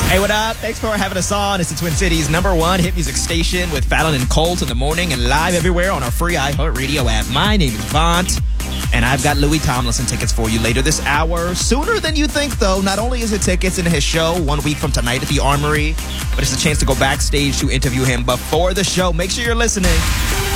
Hey, what up? Thanks for having us on. It's the Twin Cities #1 hit music station with Fallon and Colt in the morning and live everywhere on our free iHeartRadio app. My name is Vaunt, and I've got Louis Tomlinson tickets for you later this hour. Sooner than you think, though. Not only is it tickets in his show 1 week from tonight at the Armory, but it's a chance to go backstage to interview him before the show. Make sure you're listening.